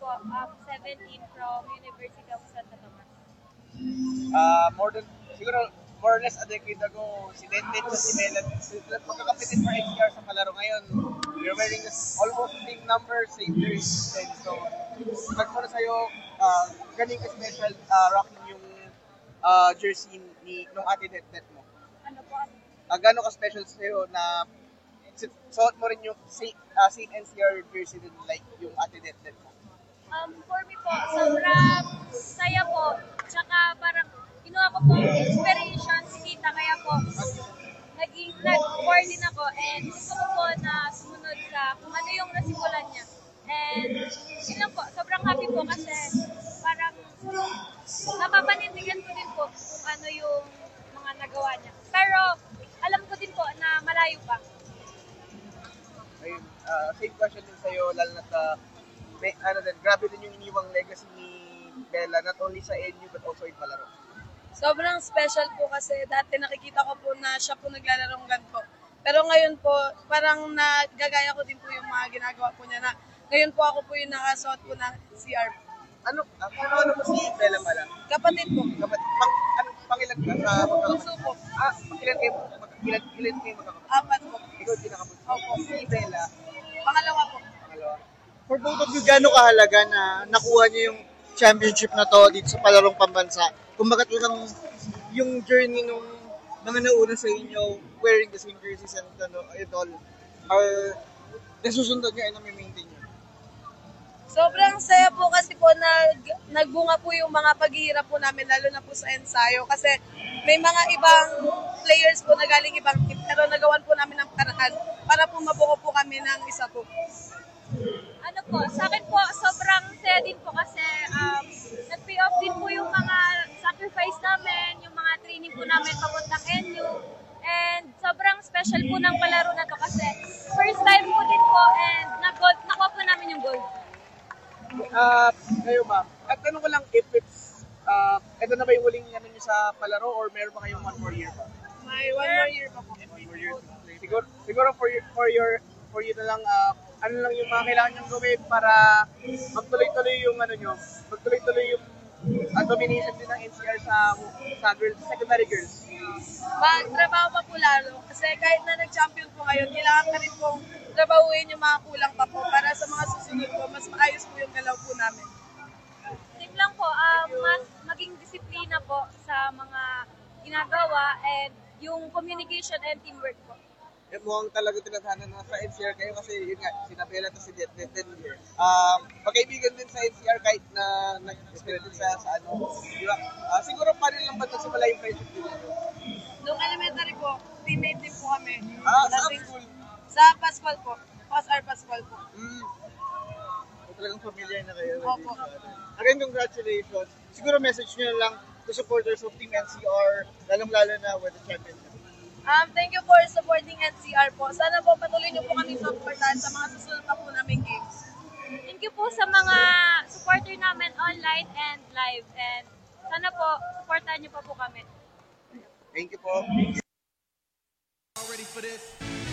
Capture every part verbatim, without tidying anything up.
po, um, seventeen from University of Santa Tomas. Uh, more than, siguro, more or less a decade ago, si Denden at si Melan, magkakapitin for N C R sa palaro ngayon. We're wearing this almost same number, same jersey. So, nagpuna sa'yo, uh, galing ka special uh, rocking yung uh, jersey ni nung ate Det-Det mo. Ano po? Uh, gano'n ka special sa'yo na suot mo rin yung uh, same N C R jersey din like yung ate Det-Det mo? Um, for me po, sobrang saya po. Tsaka parang kinuha ko po inspiration si Tita, kaya po naging nag-pour din ako and gusto ko po na sumunod sa kung ano yung nasimulan niya. And yun lang po, sobrang happy po kasi parang napapanindigan ko din po kung ano yung mga nagawa niya. Pero alam ko din po na malayo pa. Ayun, uh, same question din sa'yo, lalo na uh, may, ano din, grabe din yung iniwang legacy ni Bella, not only sa N U but also in palaro. Sobrang special po kasi dati nakikita ko po na siya po naglalarong ganito. Pero ngayon po, parang nagagaya ko din po yung mga ginagawa po niya na ngayon po ako po yung nakasuot po ng C R. Ano, ano, ano po si Bella pala? Kapatid po. Kapatid, pang, ano, pangilan ka sa magkakapatid? Puso po. Ah, ilan kayo, mag, ilan, ilan kayo magkakapatid? Apat po. Ikaw din nakapatid. Opo. Si Bella, Pangalawa po. pangalawa. For both of you, gaano kahalaga na nakuha niyo yung championship na to dito sa palarong pambansa? Kumbaga talagang yung journey nung mga nauna sa inyo, wearing the same jerseys and ano, it all, are nasusunod nyo and nami-maintain nyo? Sobrang saya po kasi po nag, nagbunga po yung mga paghihirap po namin, lalo na po sa ensayo. Kasi may mga ibang players po na galing ibang team, pero nagawan po namin ng paraan para po mabuo po kami ng isa po. Ano po, sa akin po, sobrang saya din po kasi um, nag-pay off din po yung mga sacrifice namin, yung mga training po namin papuntang N U. And sobrang special po ng palaro na to kasi first time po din po and nag-gold, nakuha po namin yung gold. Ah, uh, kayo ma'am, at tanong ko lang if it's, uh, ito na ba yung huling ano nyo sa palaro or meron pa kayong one more year pa? May one more year pa po. One more year to play. Siguro, siguro for, your, for, your, for you na lang, uh, ano lang yung mga kailangan nyo gawin para magtuloy-tuloy yung ano nyo, magtuloy-tuloy yung uh, domination din ng N C R sa, sa girls, secondary girls. Magtrabaho pa po lalo kasi kahit na nag-champion po ngayon, kailangan ka rin pong trabahuin yung mga kulang pa po para sa mga susunod po, mas maayos po yung galaw po namin. Tip lang po, um, mas maging disiplina po sa mga ginagawa and yung communication and teamwork po. Eh, mukhang talaga tinathanan na sa N C R kayo kasi yun nga, sinabela to si Det-Det din. Um, magkaibigan din sa N C R kahit na nag-experience din sa, sa ano, di ba? Uh, siguro pa rin lang ba ito simula yung friendship din nyo? Nung elementary po, teammate din po kami. Ah, sa Dating- school? Sa Pascual po. Pasar Pascual po. Mm. So, talagang familiar na kayo. Opo. Again, congratulations. Siguro message nyo lang to supporters of Team N C R, lalong-lalo na with the championship. Um, thank you for supporting N C R po. Sana po patuloy niyo po kami supportahan sa mga susunod na po naming games. Thank you po sa mga supporter namin online and live and sana po supportahan niyo pa po kami. Thank you po. Ready for this?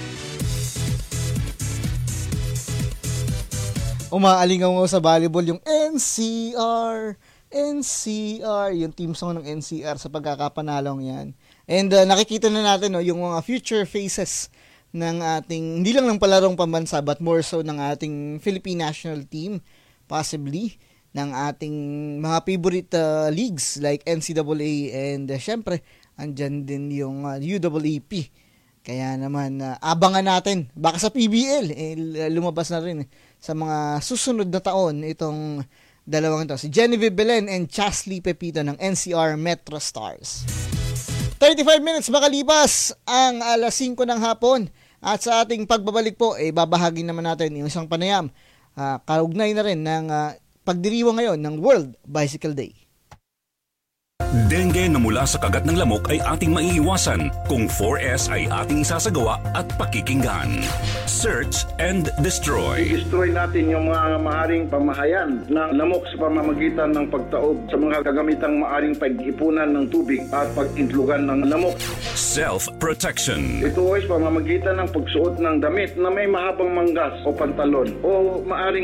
Umaalingaw sa volleyball yung N C R, N C R, yung team song ng N C R sa pagkakapanalong yan. And uh, nakikita na natin no, yung mga future faces ng ating, hindi lang ng palarong pambansa, but more so ng ating Philippine national team, possibly, ng ating mga favorite uh, leagues like N C double A and uh, syempre, andyan din yung uh, U A A P. Kaya naman, uh, abangan natin. Baka sa P B L, eh, lumabas na rin eh, sa mga susunod na taon itong dalawang ito. Si Genevieve Belen and Chasley Pepito ng N C R Metro Stars. thirty-five minutes makalipas ang alas singko ng hapon. At sa ating pagbabalik po, eh, babahagi naman natin yung isang panayam. Uh, kaugnay na rin ng uh, pagdiriwang ngayon ng World Bicycle Day. Dengue na mula sa kagat ng lamok ay ating maiiwasan kung four S ay ating isasagawa at pakikinggan. Search and destroy. I-destroy natin yung mga maaring pamahayan ng lamok sa pamamagitan ng pagtaob sa mga kagamitang maaring pag-ipunan ng tubig at pag-intlugan ng lamok. Self-protection. Ito ay sa pamamagitan ng pagsuot ng damit na may mahabang manggas o pantalon o maaring